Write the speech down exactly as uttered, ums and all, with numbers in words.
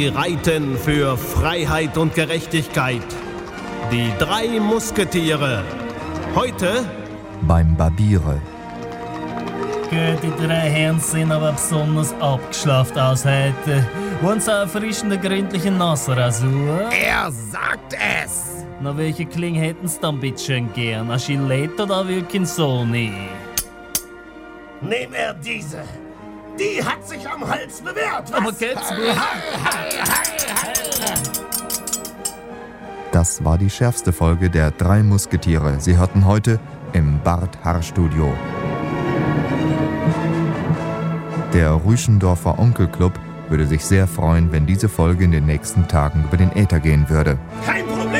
Sie reiten für Freiheit und Gerechtigkeit. Die drei Musketiere. Heute beim Barbiere. Die drei Herren sehen aber besonders abgeschlafft aus heute. Wollen Sie eine erfrischende, gründliche Nassrasur? Er sagt es! Na, welche Klinge hätten Sie dann bitteschön gern? Eine Gillette oder eine Wilkinsoni? Nehm er diese. Die hat sich am Hals bewährt. Was? Aber geht's gut? Das war die schärfste Folge der drei Musketiere. Sie hörten heute im Bart-Haar-Studio. Der Rüschendorfer Onkelclub würde sich sehr freuen, wenn diese Folge in den nächsten Tagen über den Äther gehen würde. Kein Problem.